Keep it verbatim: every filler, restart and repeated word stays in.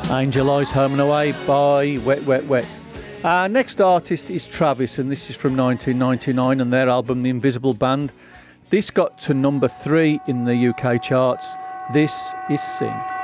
Angel Eyes Home and Away by Wet Wet Wet. Our next artist is Travis, and this is from nineteen ninety-nine and their album The Invisible Band. This got to number three in the U K charts. This is Sing.